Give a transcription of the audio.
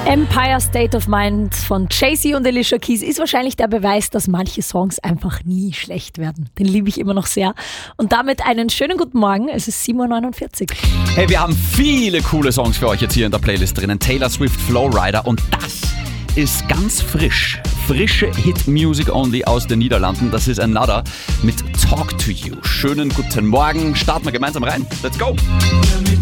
Empire State of Mind von Jay-Z und Alicia Keys ist wahrscheinlich der Beweis, dass manche Songs einfach nie schlecht werden. Den liebe ich immer noch sehr. Und damit einen schönen guten Morgen. Es ist 7.49 Uhr. Hey, wir haben viele coole Songs für euch jetzt hier in der Playlist drinnen. Taylor Swift, Flowrider und das ist ganz frisch. Frische Hit-Music Only aus den Niederlanden. Das ist Another mit Talk to You. Schönen guten Morgen. Starten wir gemeinsam rein. Let's go!